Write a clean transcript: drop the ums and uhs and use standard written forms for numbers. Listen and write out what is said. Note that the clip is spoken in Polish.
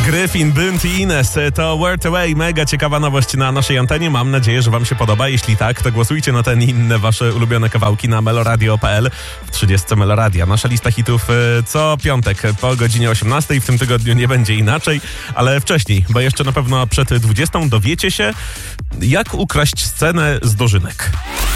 Gryfin, Bunt i Ines to Word Away. Mega ciekawa nowość na naszej antenie. Mam nadzieję, że wam się podoba. Jeśli tak, to głosujcie na ten i inne wasze ulubione kawałki na meloradio.pl w 30 Meloradia. Nasza lista hitów co piątek po godzinie 18. W tym tygodniu nie będzie inaczej, ale wcześniej, bo jeszcze na pewno przed 20 dowiecie się, jak ukraść scenę z dożynek.